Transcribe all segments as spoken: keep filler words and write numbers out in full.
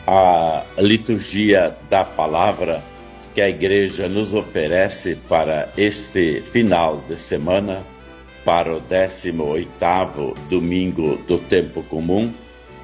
A liturgia da palavra que a igreja nos oferece para este final de semana, para o décimo oitavo domingo do tempo comum,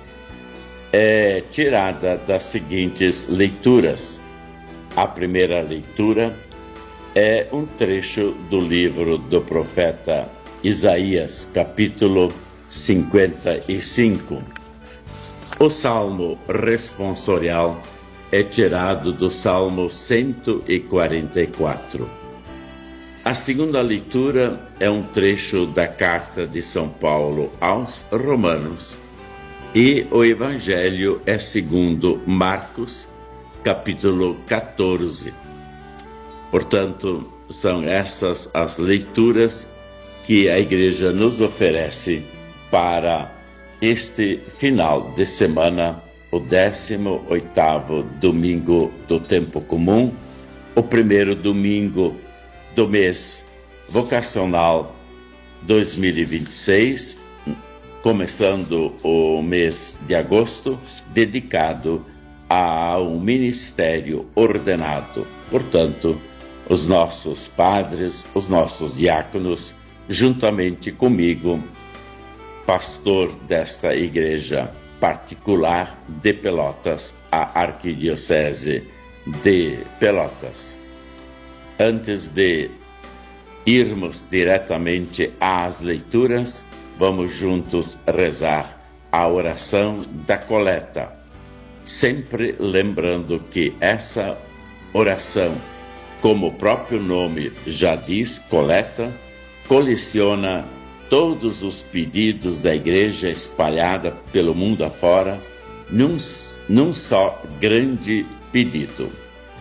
é tirada das seguintes leituras. A primeira leitura é um trecho do livro do profeta Isaías, capítulo cinquenta e cinco. O salmo responsorial é tirado do Salmo cento e quarenta e quatro. A segunda leitura é um trecho da carta de São Paulo aos Romanos e o Evangelho é segundo Marcos, capítulo quatorze. Portanto, são essas as leituras que a igreja nos oferece para este final de semana, o décimo oitavo domingo do tempo comum, o primeiro domingo do mês vocacional dois mil e vinte e seis, começando o mês de agosto, dedicado ao ministério ordenado. Portanto, os nossos padres, os nossos diáconos, juntamente comigo, pastor desta igreja particular de Pelotas, a Arquidiocese de Pelotas. Antes de irmos diretamente às leituras, vamos juntos rezar a oração da coleta, sempre lembrando que essa oração, como o próprio nome já diz, coleta, coleciona todos os pedidos da igreja espalhada pelo mundo afora, num, num só grande pedido.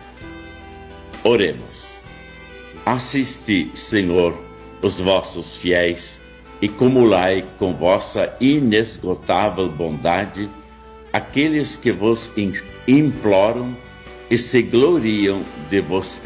Oremos. Assisti, Senhor, os vossos fiéis e cumulai com vossa inesgotável bondade aqueles que vos imploram e se gloriam de vos